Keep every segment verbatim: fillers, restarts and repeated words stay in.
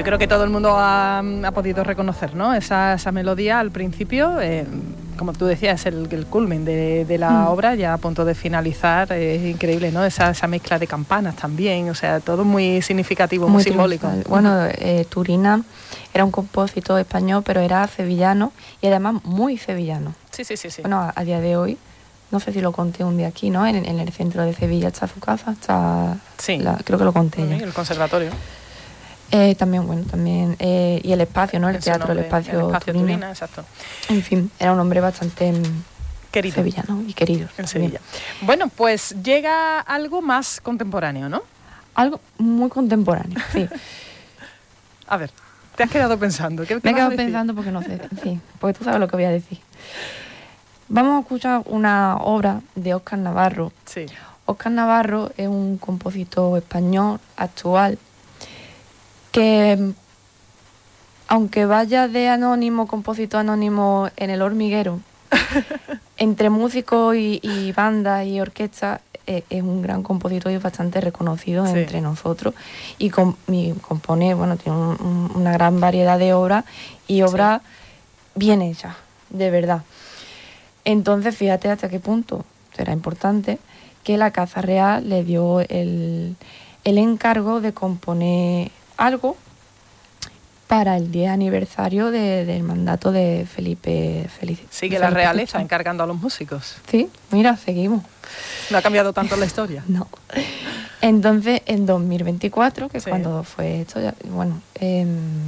yo creo que todo el mundo ha, ha podido reconocer, ¿no? Esa, esa melodía al principio, eh, como tú decías, es el, el culmen de, de la mm. obra, ya a punto de finalizar, es increíble, ¿no? Esa, esa mezcla de campanas también, o sea, todo muy significativo, muy, muy simbólico. Triunfal. Bueno, eh, Turina era un compositor español, pero era sevillano y además muy sevillano. Sí, sí, sí, sí. Bueno, a, a día de hoy, no sé si lo conté un día aquí, ¿no? En, en el centro de Sevilla está su casa, está... Sí. La, creo que lo conté ya. El conservatorio. Eh, también, bueno, también... Eh, y el espacio, ¿no? El Ese teatro, nombre, el espacio, el espacio Turina. Turina, exacto. En fin, era un hombre bastante... Querido. Sevillano y querido. En Sevilla. Bien. Bueno, pues llega algo más contemporáneo, ¿no? Algo muy contemporáneo, sí. A ver, te has quedado pensando. ¿Qué, qué Me he quedado decir? pensando porque no sé, sí, porque tú sabes lo que voy a decir. Vamos a escuchar una obra de Óscar Navarro. Sí. Óscar Navarro es un compositor español actual que, aunque vaya de anónimo, compositor anónimo en El Hormiguero, entre músicos y, y bandas y orquestas, eh, es un gran compositor y bastante reconocido sí. entre nosotros. Y, com, y compone, bueno, tiene un, un, una gran variedad de obras y obras sí. bien hechas, de verdad. Entonces, fíjate hasta qué punto será importante que la Casa Real le dio el, el encargo de componer algo para el diez aniversario de, del mandato de Felipe Felipe. Sigue la realeza encargando a los músicos. Sí, mira, seguimos. No ha cambiado tanto la historia. No. Entonces, en dos mil veinticuatro, que es sí. cuando fue esto, ya, bueno, eh,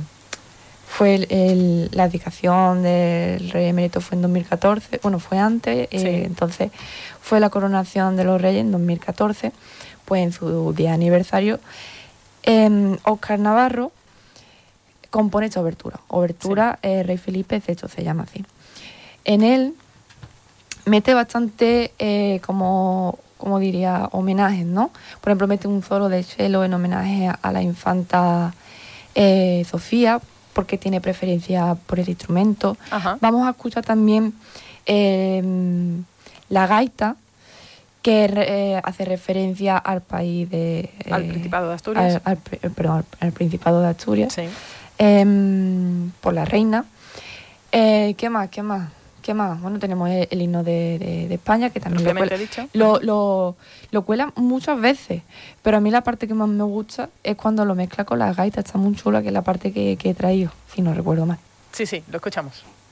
fue el, el, la abdicación del rey emérito fue en dos mil catorce, bueno, fue antes, sí. eh, entonces fue la coronación de los reyes en dos mil catorce, pues en su diez aniversario, eh, Óscar Navarro compone esta obertura. Obertura sí. eh, Rey Felipe, de hecho se llama así. En él mete bastante, eh, como, como diría, homenajes, ¿no? Por ejemplo, mete un solo de cello en homenaje a, a la infanta eh, Sofía, porque tiene preferencia por el instrumento. Ajá. Vamos a escuchar también eh, la gaita, que eh, hace referencia al país de... Eh, al Principado de Asturias. Al, al, perdón, al, al Principado de Asturias. Sí. Eh, por la reina. Eh, ¿Qué más? ¿Qué más? ¿Qué más? Bueno, tenemos el, el himno de, de, de España, que también lo, cuela, dicho. Lo, lo, lo cuela muchas veces, pero a mí la parte que más me gusta es cuando lo mezcla con la gaita, está muy chula, que es la parte que, que he traído, si no recuerdo mal. Sí, sí, lo escuchamos.